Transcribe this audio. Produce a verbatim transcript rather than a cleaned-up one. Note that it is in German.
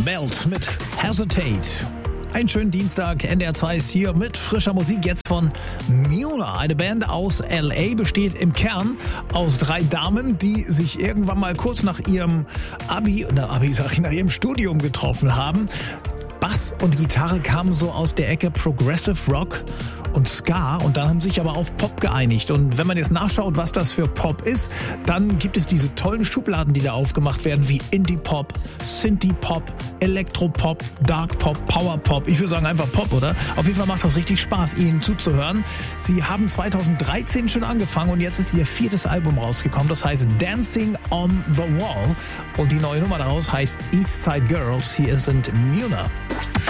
Belt mit Hesitate. Einen schönen Dienstag, N D R zwei ist hier mit frischer Musik jetzt von Muna. Eine Band aus L A besteht im Kern aus drei Damen, die sich irgendwann mal kurz nach ihrem Abi, na Abi sag ich, nach ihrem Studium getroffen haben. Bass und Gitarre kamen so aus der Ecke Progressive Rock und Ska und dann haben sich aber auf Pop geeinigt. Und wenn man jetzt nachschaut, was das für Pop ist, dann gibt es diese tollen Schubladen, die da aufgemacht werden, wie Indie-Pop, Synthie-Pop, Elektropop, Dark-Pop, Power-Pop. Ich würde sagen einfach Pop, oder? Auf jeden Fall macht das richtig Spaß, ihnen zuzuhören. Sie haben zweitausenddreizehn schon angefangen und jetzt ist ihr viertes Album rausgekommen. Das heißt Dancing on the Wall und die neue Nummer daraus heißt East Side Girls. Hier sind Muna.